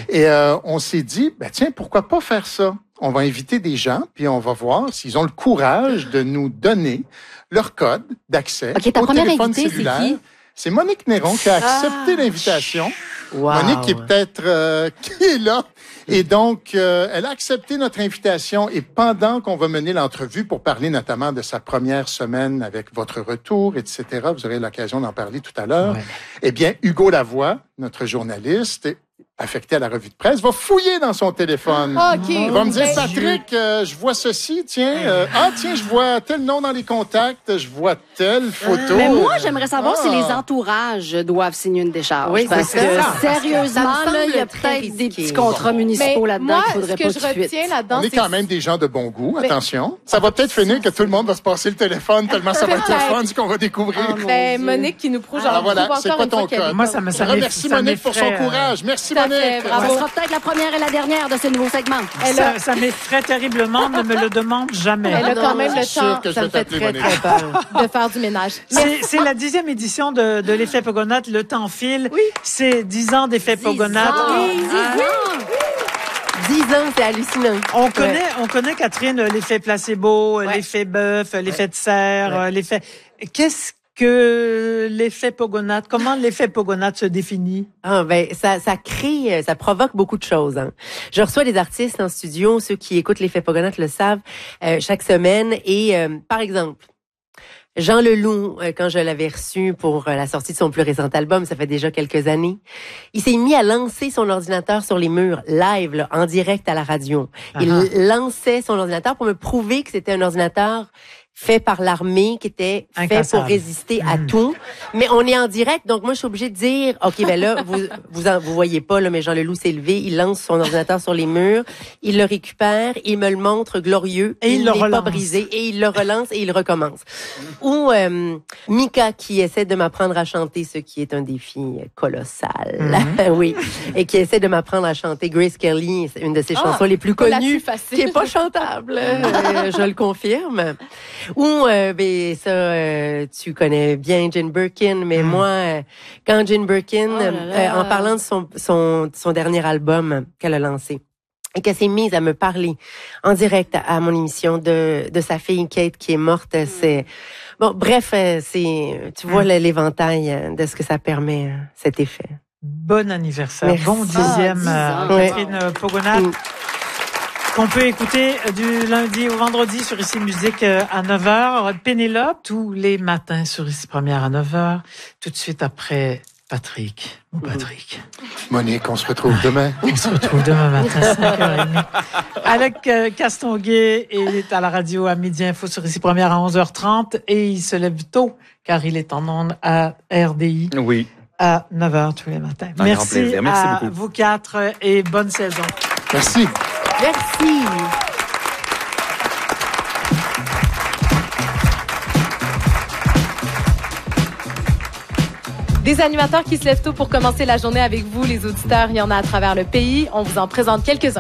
Et on s'est dit, tiens, pourquoi pas faire ça? On va inviter des gens, puis on va voir s'ils ont le courage de nous donner leur code d'accès au téléphone cellulaire. C'est qui? C'est Monique Néron qui a accepté l'invitation. Wow. Monique qui est peut-être qui est là. Et donc, elle a accepté notre invitation et pendant qu'on va mener l'entrevue pour parler notamment de sa première semaine avec votre retour, etc., vous aurez l'occasion d'en parler tout à l'heure, eh bien, Hugo Lavoie, notre journaliste, affecté à la revue de presse, va fouiller dans son téléphone. Il va me dire, Patrick, je vois ceci, tiens, je vois tel nom dans les contacts, je vois telle photo. Mais moi, j'aimerais savoir si les entourages doivent signer une décharge. Oui, parce que, sérieusement, là, il y a peut-être des petits contrats municipaux là-dedans qu'il faudrait pas tout de suite. On est quand même des gens de bon goût, attention. Ça va peut-être finir que tout le monde va se passer le téléphone tellement ça va être le fun, ce qu'on va découvrir. Monique qui nous prouve voilà, c'est pas ton code. Moi, ça Merci Monique pour son courage. Merci Monique. Ce sera peut-être la première et la dernière de ce nouveau segment. Ça m'effraie terriblement, ne me le demande jamais. Elle a quand même le temps, ça me fait très peur, de faire du ménage. C'est la 10e édition de l'effet Pogonat. Le temps file. Oui. C'est 10 ans d'effet Pogonat. 10 ans, c'est hallucinant. On connaît, Catherine, l'effet placebo, l'effet bœuf, l'effet de serre, l'effet... Qu'est-ce que l'effet Pogonat, comment l'effet Pogonat se définit? Ça provoque beaucoup de choses. Hein. Je reçois des artistes en studio, ceux qui écoutent l'effet Pogonat le savent, chaque semaine. Et par exemple, Jean Leloup, quand je l'avais reçu pour la sortie de son plus récent album, ça fait déjà quelques années, il s'est mis à lancer son ordinateur sur les murs, live, là, en direct à la radio. Il lançait son ordinateur pour me prouver que c'était un ordinateur fait par l'armée, qui était fait pour résister à tout. Mais on est en direct, donc moi, je suis obligée de dire, OK, là, vous voyez pas, là, mais Jean Leloup s'est levé, il lance son ordinateur sur les murs, il le récupère, il me le montre glorieux, et il n'est pas brisé, et il le relance et il recommence. Ou Mika, qui essaie de m'apprendre à chanter, ce qui est un défi colossal. Oui. Et qui essaie de m'apprendre à chanter Grace Kelly, une de ses chansons les plus connues, qui est pas chantable, je le confirme. Ou, tu connais bien Jane Birkin, mais moi, quand Jane Birkin, en parlant de son dernier album qu'elle a lancé, et qu'elle s'est mise à me parler en direct à mon émission de sa fille Kate qui est morte, c'est... Bon, bref, tu vois l'éventail de ce que ça permet, cet effet. Bon anniversaire. Merci. Bon 10e, Catherine Pogonat. Qu'on peut écouter du lundi au vendredi sur Ici Musique à 9h. Pénélope, tous les matins sur Ici Première à 9h. Tout de suite après Patrick. Mon Patrick. Monique, on se retrouve demain. On se retrouve demain matin, 5h30. Avec Castonguay est à la radio à Midi Info sur Ici Première à 11h30. Et il se lève tôt, car il est en ondes à RDI. Oui. À 9h tous les matins. Merci à vous quatre et bonne saison. Merci. Merci. Des animateurs qui se lèvent tôt pour commencer la journée avec vous, les auditeurs. Il y en a à travers le pays. On vous en présente quelques-uns.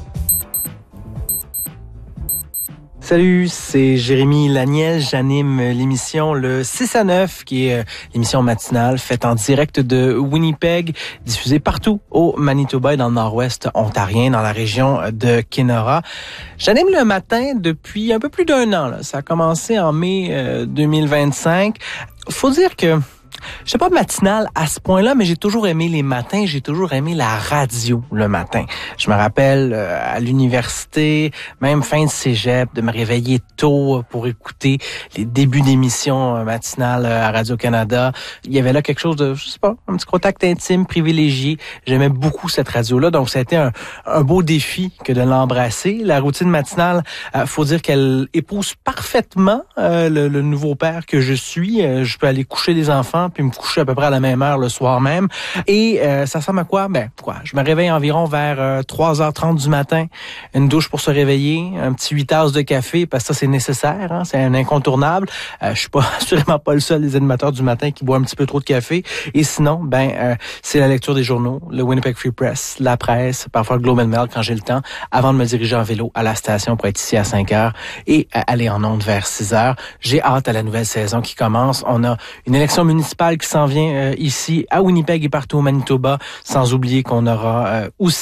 Salut, c'est Jérémy Laniel. J'anime l'émission Le 6 à 9, qui est l'émission matinale faite en direct de Winnipeg, diffusée partout au Manitoba et dans le nord-ouest ontarien, dans la région de Kenora. J'anime le matin depuis un peu plus d'1 an. Là. Ça a commencé en mai 2025. Faut dire que je suis pas matinal à ce point-là, mais j'ai toujours aimé les matins, j'ai toujours aimé la radio le matin. Je me rappelle à l'université, même fin de cégep, de me réveiller tôt pour écouter les débuts d'émissions matinales à Radio-Canada. Il y avait là quelque chose de, je sais pas, un petit contact intime, privilégié. J'aimais beaucoup cette radio-là, donc ça a été un beau défi que de l'embrasser. La routine matinale, faut dire qu'elle épouse parfaitement le nouveau père que je suis. Je peux aller coucher des enfants puis me coucher à peu près à la même heure le soir même. Et ça ressemble à quoi? Je me réveille environ vers 3h30 du matin, une douche pour se réveiller, un petit 8 tasses de café, parce que ça, c'est nécessaire, hein, c'est un incontournable. Je suis pas assurément pas le seul des animateurs du matin qui boit un petit peu trop de café. Et sinon, c'est la lecture des journaux, le Winnipeg Free Press, la presse, parfois le Globe and Mail quand j'ai le temps, avant de me diriger en vélo à la station pour être ici à 5h et aller en ondes vers 6h. J'ai hâte à la nouvelle saison qui commence. On a une élection municipale qui s'en vient ici à Winnipeg et partout au Manitoba, sans oublier qu'on aura aussi